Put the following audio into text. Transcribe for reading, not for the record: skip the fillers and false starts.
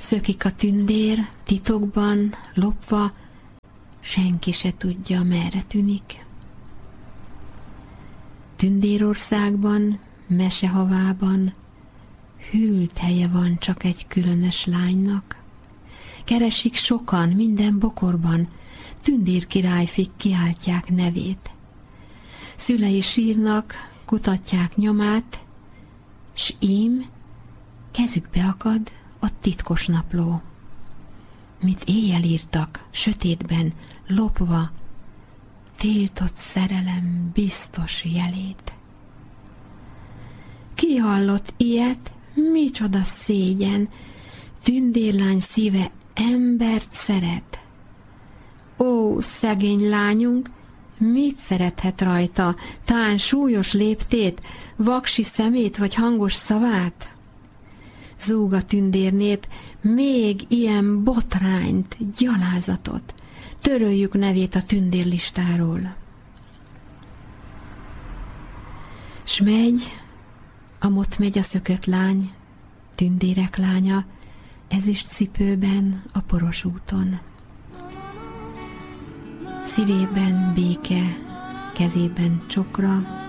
Szökik a tündér, titokban, lopva, senki se tudja, merre tűnik. Tündérországban, mesehavában hűlt helye van csak egy különös lánynak. Keresik sokan minden bokorban, tündérkirályfik kiáltják nevét. Szülei sírnak, kutatják nyomát, s ím kezükbe akad a titkos napló. Mit éjjel írtak, sötétben, lopva, tiltott szerelem biztos jelét. Ki hallott ilyet, micsoda szégyen, tündérlány szíve embert szeret. Ó, szegény lányunk, mit szerethet rajta, tán súlyos léptét, vaksi szemét vagy hangos szavát? Zúg a tündérnép, még ilyen botrányt, gyalázatot, töröljük nevét a tündérlistáról. S megy a szökött lány, tündérek lánya, ezüst cipőben a poros úton. Szívében béke, kezében csokra,